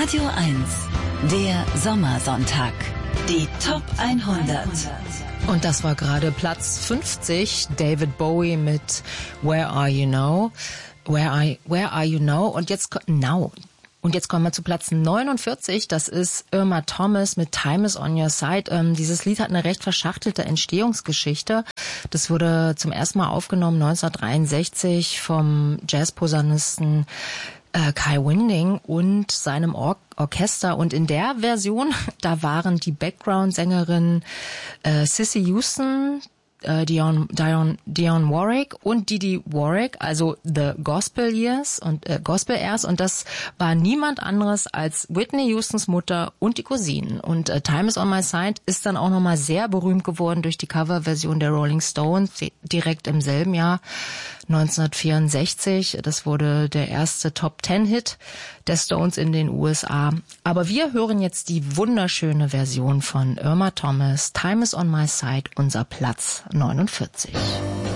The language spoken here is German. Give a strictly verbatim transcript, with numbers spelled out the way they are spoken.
Radio eins, der Sommersonntag. Die Top hundert. Und das war gerade Platz fünfzig, David Bowie mit Where Are You Now? Where Are, where are You Now? Und jetzt, now. Und jetzt kommen wir zu Platz neunundvierzig, das ist Irma Thomas mit Time is on Your Side. Ähm, dieses Lied hat eine recht verschachtelte Entstehungsgeschichte. Das wurde zum ersten Mal aufgenommen neunzehnhundertdreiundsechzig vom Jazzposaunisten äh, Kai Winding und seinem Or- Orchester. Und in der Version, da waren die Background-Sängerinnen äh, Cissy Houston, äh, Dionne, Dionne, Dionne Warwick und Didi Warwick, also The Gospel Years und äh, Gospel Airs, und das war niemand anderes als Whitney Houstons Mutter und die Cousinen. Und äh, Time is on My Side ist dann auch nochmal sehr berühmt geworden durch die Coverversion der Rolling Stones direkt im selben Jahr, neunzehnhundertvierundsechzig. Das wurde der erste Top-Ten-Hit der Stones in den U S A. Aber wir hören jetzt die wunderschöne Version von Irma Thomas, Time is on My Side, unser Platz neunundvierzig.